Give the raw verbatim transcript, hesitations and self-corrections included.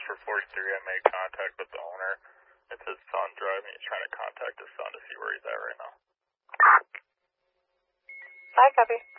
for forty-three, I made contact with the owner. It's his son driving. He's trying to contact his son to see where he's at right now. I copy.